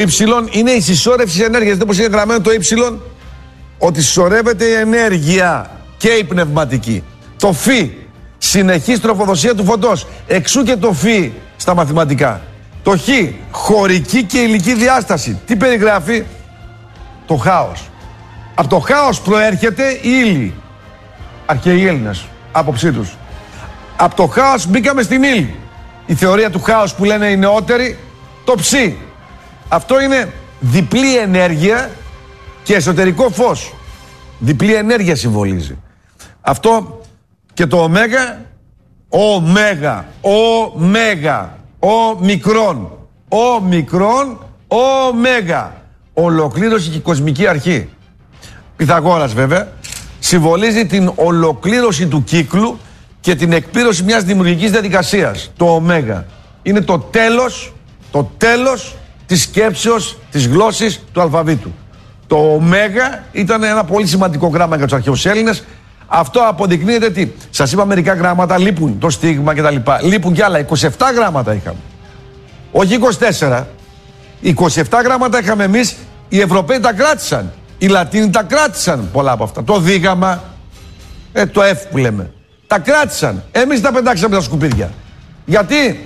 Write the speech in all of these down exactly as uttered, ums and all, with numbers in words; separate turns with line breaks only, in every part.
Υψηλόν είναι η συσσόρευση ενέργειας. Δεν πως είναι γραμμένο το ύψιλον, ότι συσσωρεύεται η ενέργεια και η πνευματική. Το φι, συνεχής τροφοδοσία του φωτός. Εξού και το φι στα μαθηματικά. Το χ, χωρική και υλική διάσταση. Τι περιγράφει? Το χάος. Από το χάος προέρχεται η ύλη. Αρχαίοι Έλληνες, άποψή τους. Από το χάος μπήκαμε στην ύλη. Η θεωρία του χάους που λένε οι νεότεροι, το ψ. Αυτό είναι διπλή ενέργεια και εσωτερικό φως. Διπλή ενέργεια συμβολίζει. Αυτό και το ωμέγα, ωμέγα, ωμέγα, ο μικρόν, ο μικρόν, ωμέγα. Ολοκλήρωση και κοσμική αρχή. Πυθαγόρας βέβαια. Συμβολίζει την ολοκλήρωση του κύκλου και την εκπλήρωση μιας δημιουργικής διαδικασίας. Το ωμέγα είναι το τέλος, το τέλος της σκέψεως, της γλώσσης, του αλφαβήτου. Το ωμέγα ήταν ένα πολύ σημαντικό γράμμα για τους αρχαίους Έλληνες. Αυτό αποδεικνύεται τι? Σας είπα μερικά γράμματα λείπουν, το στίγμα κτλ. Λείπουν κι άλλα, είκοσι επτά γράμματα είχαμε. Όχι είκοσι τέσσερα. είκοσι επτά γράμματα είχαμε εμείς, οι Ευρωπαίοι τα κράτησαν. Οι Λατίνοι τα κράτησαν πολλά από αυτά. Το δίγαμα, ε, το F που λέμε. Τα κράτησαν. Εμείς τα πετάξαμε τα σκουπίδια. Γιατί?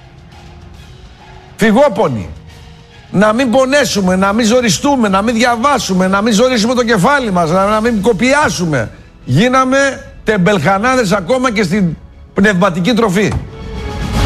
Φυγόπονοι. Να μην πονέσουμε, να μην ζοριστούμε, να μην διαβάσουμε, να μην ζορίσουμε το κεφάλι μας, να, να μην κοπιάσουμε. Γίναμε τεμπελχανάδες ακόμα και στην πνευματική τροφή.